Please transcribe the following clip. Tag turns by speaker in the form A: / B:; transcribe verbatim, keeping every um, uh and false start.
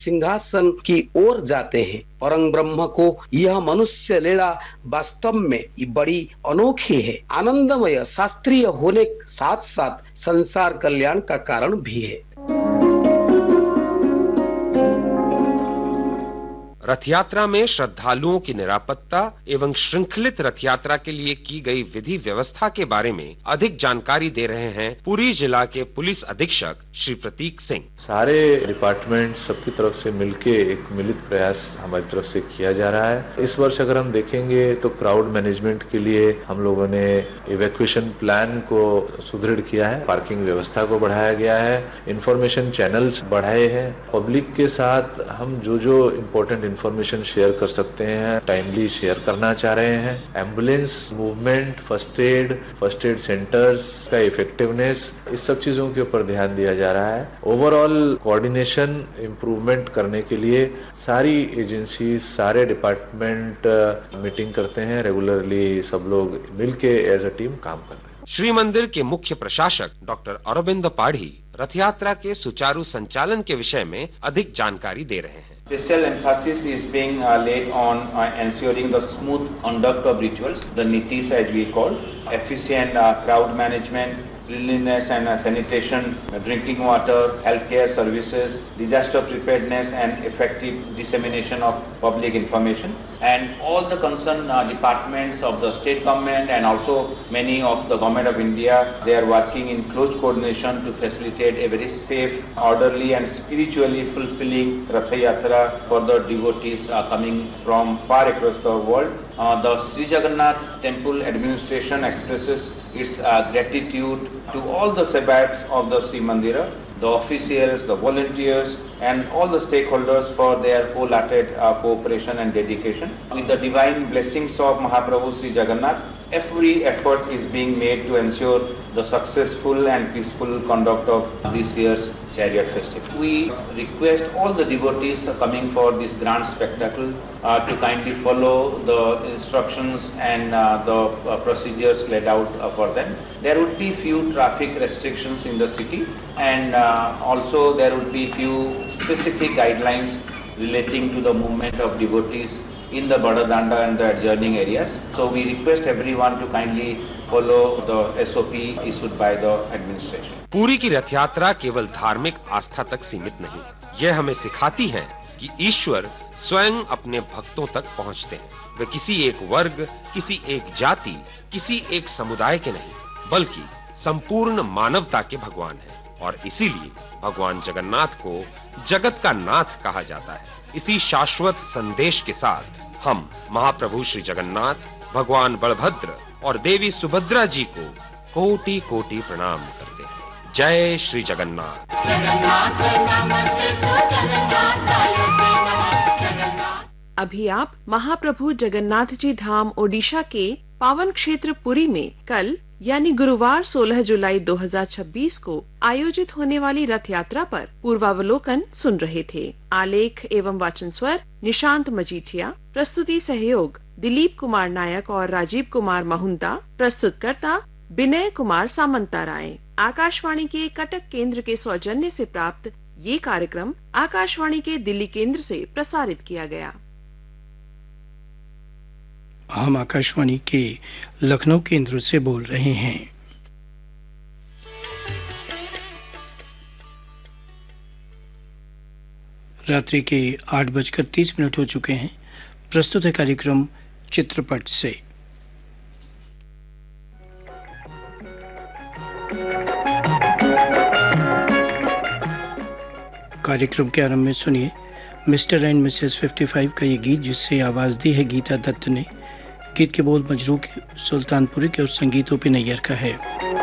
A: सिंहासन की ओर जाते हैं। परम ब्रह्म को यह मनुष्य लीला वास्तव में बड़ी अनोखी है, आनंदमय, शास्त्रीय होने के साथ साथ संसार कल्याण का कारण भी है।
B: रथ यात्रा में श्रद्धालुओं की निरापत्ता एवं श्रृंखलित रथ यात्रा के लिए की गई विधि व्यवस्था के बारे में अधिक जानकारी दे रहे हैं पुरी जिला के पुलिस अधीक्षक श्री प्रतीक सिंह।
C: सारे डिपार्टमेंट सबकी तरफ से मिलके एक मिलित प्रयास हमारी तरफ से किया जा रहा है। इस वर्ष अगर हम देखेंगे तो क्राउड मैनेजमेंट के लिए हम लोगों ने इवैक्यूएशन प्लान को सुदृढ़ किया है, पार्किंग व्यवस्था को बढ़ाया गया है, इंफॉर्मेशन चैनल्स बढ़ाए हैं, पब्लिक के साथ हम जो जो इम्पोर्टेंट इंफॉर्मेशन शेयर कर सकते हैं टाइमली शेयर करना चाह रहे हैं। Ambulance movement, first aid, first aid centres का इफेक्टिवनेस, इस सब चीजों के ऊपर ध्यान दिया जा रहा है। ओवरऑल कोऑर्डिनेशन इम्प्रूवमेंट करने के लिए सारी एजेंसी, सारे डिपार्टमेंट मीटिंग करते हैं रेगुलरली, सब लोग मिलके एज अ टीम काम कर रहे हैं।
B: श्री मंदिर के मुख्य प्रशासक डॉक्टर अरविंद पाढ़ी रथ यात्रा के सुचारू संचालन के विषय में अधिक जानकारी दे रहे हैं।
D: Special emphasis is being uh, laid on uh, ensuring the smooth conduct of rituals, the nitis as we call, efficient uh, crowd management, cleanliness and uh, sanitation, uh, drinking water, healthcare services, disaster preparedness and effective dissemination of public information. And all the concerned uh, departments of the state government and also many of the government of India, they are working in close coordination to facilitate a very safe, orderly and spiritually fulfilling Rath Yatra for the devotees uh, coming from far across the world. Uh, the Sri Jagannath Temple Administration expresses its uh, gratitude to all the Sebayats of the Sri Mandira, the officials, the volunteers and all the stakeholders for their wholehearted uh, cooperation and dedication. With the divine blessings of Mahaprabhu Sri Jagannath, every effort is being made to ensure the successful and peaceful conduct of this year's chariot festival. We request all the devotees coming for this grand spectacle uh, to kindly follow the instructions and uh, the uh, procedures laid out uh, for them. There would be few traffic restrictions in the city and uh, also there would be few specific guidelines relating to the movement of devotees in the Badadanda and the adjoining areas. So we request everyone to kindly follow the S O P issued by the administration.
B: पूरी की रथ यात्रा केवल धार्मिक आस्था तक सीमित नहीं, यह हमें सिखाती है कि ईश्वर स्वयं अपने भक्तों तक पहुंचते हैं। वे किसी एक वर्ग, किसी एक जाति, किसी एक समुदाय के नहीं, बल्कि संपूर्ण मानवता के भगवान हैं। और इसीलिए भगवान जगन्नाथ को जगत का नाथ कहा जाता है। इसी शाश्वत संदेश के साथ हम महाप्रभु श्री जगन्नाथ, भगवान बलभद्र और देवी सुभद्रा जी को कोटि कोटि प्रणाम करते हैं। जय श्री जगन्नाथ।
E: अभी आप महाप्रभु जगन्नाथ जी धाम ओडिशा के पावन क्षेत्र पुरी में कल यानी गुरुवार सोलह जुलाई दो हज़ार छब्बीस को आयोजित होने वाली रथ यात्रा पर पूर्वावलोकन सुन रहे थे। आलेख एवं वाचन स्वर निशांत मजीठिया, प्रस्तुति सहयोग दिलीप कुमार नायक और राजीव कुमार महुंता, प्रस्तुतकर्ता विनय कुमार सामंता राय। आकाशवाणी के कटक केंद्र के सौजन्य से प्राप्त ये कार्यक्रम आकाशवाणी के दिल्ली केंद्र से प्रसारित किया गया।
F: हम आकाशवाणी के लखनऊ केंद्र से बोल रहे हैं। रात्रि के आठ बजकर तीस मिनट हो चुके हैं। प्रस्तुत है कार्यक्रम चित्रपट से। कार्यक्रम के आरंभ में सुनिए मिस्टर एंड मिसेस पचपन का ये गीत, जिससे आवाज दी है गीता दत्त ने। गीत के बोल मजरूह सुल्तानपुरी के और संगीत ओपी नैयर का है।